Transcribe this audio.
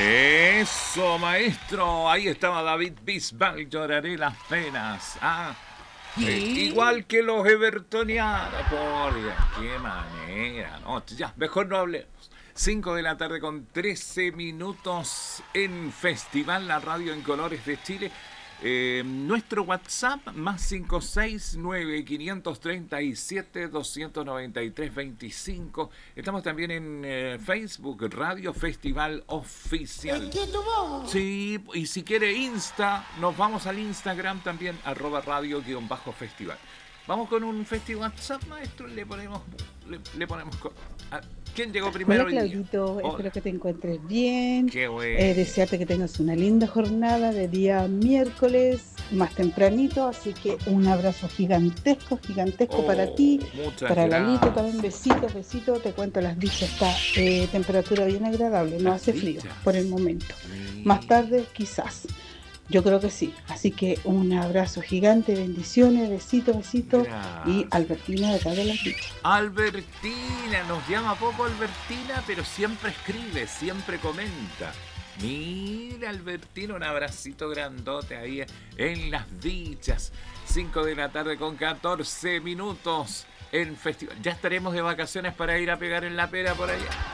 Eso, maestro. Ahí estaba David Bisbal, lloraré las penas. Igual que los evertonianos. Por qué manera. No, ya, mejor no hablemos. 5 de la tarde con 13 minutos en Festival, la radio en colores de Chile. Nuestro WhatsApp más 569-537-293-25. Estamos también en Facebook, Radio Festival Oficial. Sí, y si quiere Insta, nos vamos al Instagram también, @radio_festival. Vamos con un festival WhatsApp, maestro, le ponemos ¿quién llegó primero? Hola Claudito, espero que te encuentres bien. Qué bueno. Desearte que tengas una linda jornada de día miércoles, más tempranito, así que un abrazo gigantesco para ti, para Lalito también, besito, te cuento las dichas, está temperatura bien agradable, no hace frío por el momento. Más tarde quizás. Yo creo que sí, así que un abrazo gigante, bendiciones, besito, gracias. Y Albertina de acá de las Dichas. Albertina, nos llama poco Albertina, pero siempre escribe, siempre comenta. Mira, Albertina, un abracito grandote ahí en las Dichas. 5 de la tarde con 14 minutos en festival. Ya estaremos de vacaciones para ir a pegar en la pera por allá.